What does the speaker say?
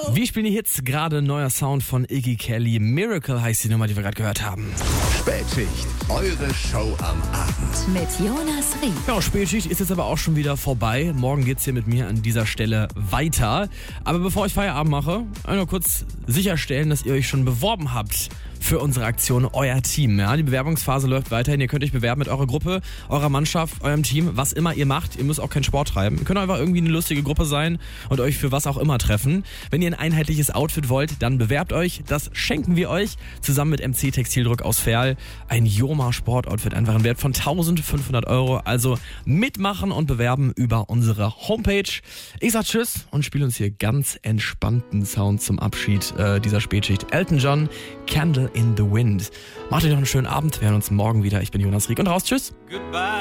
Wir spielen die Hits, gerade neuer Sound von Iggy Kelly. Miracle heißt die Nummer, die wir gerade gehört haben. Spätschicht, eure Show am Abend. Mit Jonas Rieck. Ja, Spätschicht ist jetzt aber auch schon wieder vorbei. Morgen geht's hier mit mir an dieser Stelle weiter. Aber bevor ich Feierabend mache, nur kurz sicherstellen, dass ihr euch schon beworben habt für unsere Aktion Euer Team. Ja, die Bewerbungsphase läuft weiterhin. Ihr könnt euch bewerben mit eurer Gruppe, eurer Mannschaft, eurem Team, was immer ihr macht. Ihr müsst auch keinen Sport treiben. Ihr könnt einfach irgendwie eine lustige Gruppe sein und euch für was auch immer treffen. Wenn ihr ein einheitliches Outfit wollt, dann bewerbt euch. Das schenken wir euch zusammen mit MC Textildruck aus Verl. Ein Joma Sportoutfit, einfach ein Wert von 1.500 €. Also mitmachen und bewerben über unsere Homepage. Ich sag Tschüss und spiele uns hier ganz entspannten Sound zum Abschied dieser Spätschicht. Elton John, Candle in the Wind. Macht euch noch einen schönen Abend. Wir hören uns morgen wieder. Ich bin Jonas Rieck und raus. Tschüss. Goodbye.